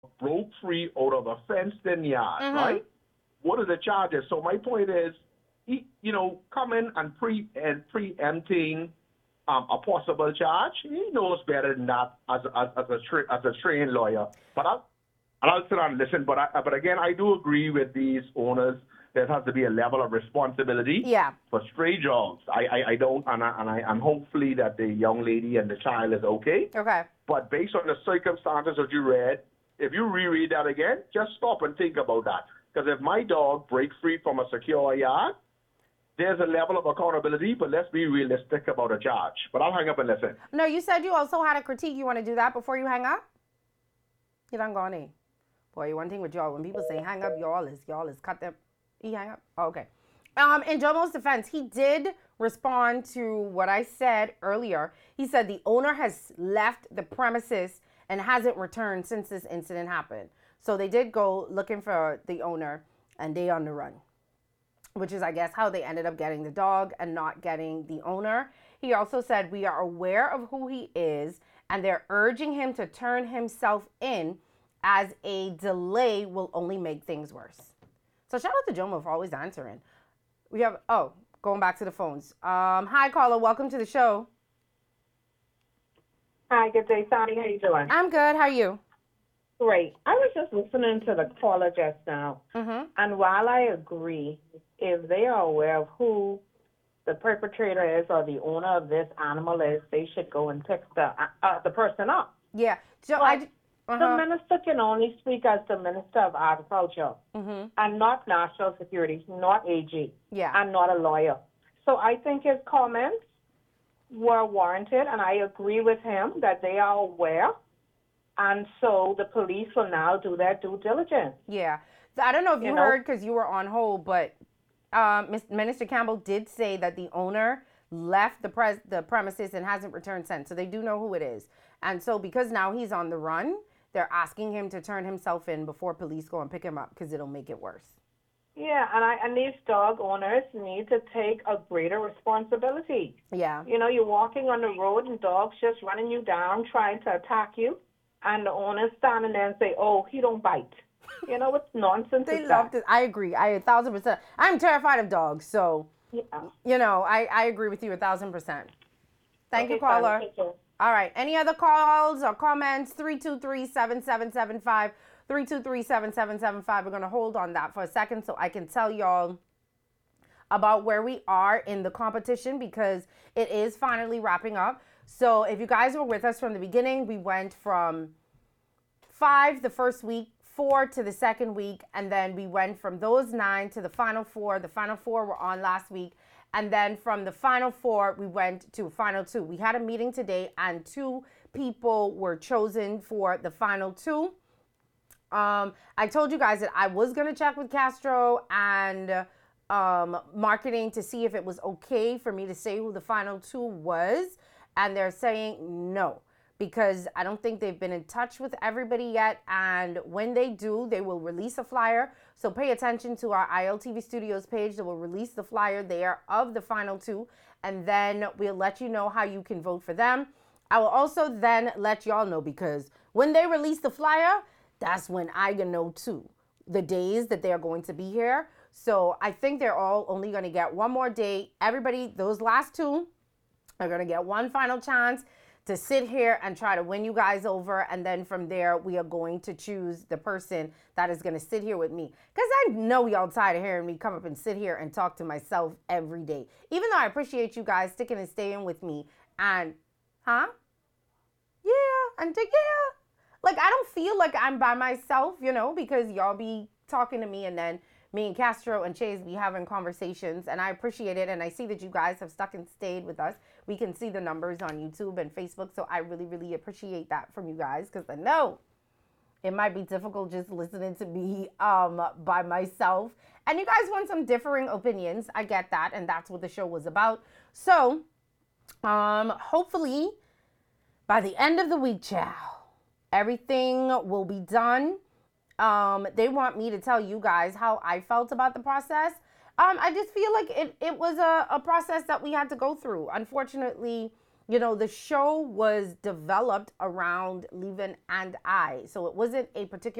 broke free out of a fenced-in yard, Mm-hmm. right? What are the charges? So my point is, coming and preempting a possible charge. He knows better than that as a trained lawyer. But I'll sit and listen. But again, I do agree with these owners. There has to be a level of responsibility Yeah. for stray dogs. I don't, and hopefully that the young lady and the child is okay. Okay. But based on the circumstances that you read, if you reread that again, just stop and think about that. Because if my dog breaks free from a secure yard, there's a level of accountability, but let's be realistic about a charge. But I'll hang up and listen. No, you said you also had a critique. You want to do that before you hang up? You done gone in. Boy, one thing with y'all, when people say hang up, y'all is cut them. He hang up? Oh, okay. In Jomo's defense, he did respond to what I said earlier. He said the owner has left the premises and hasn't returned since this incident happened. So they did go looking for the owner and they on the run, which is, I guess, how they ended up getting the dog and not getting the owner. He also said, we are aware of who he is and they're urging him to turn himself in as a delay will only make things worse. So shout out to Jomo for always answering. We have, going back to the phones. Hi, caller. Welcome to the show. Hi, good day, Sonny. How you doing? I'm good. How are you? Great. I was just listening to the caller just now, and while I agree, if they are aware of who the perpetrator is or the owner of this animal is, they should go and pick the person up. Yeah. So the minister can only speak as the Minister of Agriculture and not National Security, not AG, and not a lawyer. So I think his comments were warranted, and I agree with him that they are aware, and so the police will now do their due diligence. Yeah. So I don't know if you heard because you were on hold, but Minister Campbell did say that the owner left the premises and hasn't returned since. So they do know who it is. And so because now he's on the run, they're asking him to turn himself in before police go and pick him up because it'll make it worse. Yeah, and these dog owners need to take a greater responsibility. Yeah. You know, you're walking on the road and dogs just running you down, trying to attack you, and the owner's standing there and say, oh, he don't bite. You know, it's nonsense. They love this. I agree. 1,000%. I'm terrified of dogs, so, you know, I agree with you 1,000%. Thank you, caller. All right. Any other calls or comments? 323-7775. 323-7775. We're going to hold on that for a second so I can tell y'all about where we are in the competition because it is finally wrapping up. So if you guys were with us from the beginning, we went from 5 the first week, 4 to the second week, and then we went from those 9 to the final 4. The final 4 were on last week. And then from the final 4, we went to final 2. We had a meeting today and 2 people were chosen for the final 2. I told you guys that I was going to check with Castro and marketing to see if it was okay for me to say who the final 2 was. And they're saying no, because I don't think they've been in touch with everybody yet. And when they do, they will release a flyer. So pay attention to our ILTV Studios page. They will release the flyer there of the final 2. And then we'll let you know how you can vote for them. I will also then let y'all know, because when they release the flyer, that's when I gonna know too, the days that they're going to be here. So I think they're all only gonna get one more day. Everybody, those last 2 are gonna get one final chance to sit here and try to win you guys over. And then from there, we are going to choose the person that is gonna sit here with me. Because I know y'all tired of hearing me come up and sit here and talk to myself every day. Even though I appreciate you guys sticking and staying with me. And, like, I don't feel like I'm by myself, you know, because y'all be talking to me and then me and Castro and Chase be having conversations, and I appreciate it. And I see that you guys have stuck and stayed with us. We can see the numbers on YouTube and Facebook. So I really, really appreciate that from you guys, because I know it might be difficult just listening to me by myself. And you guys want some differing opinions. I get that. And that's what the show was about. So hopefully by the end of the week, child, everything will be done. They want me to tell you guys how I felt about the process. I just feel like it was a process that we had to go through. Unfortunately, you know, the show was developed around Levin and I. So it wasn't a particular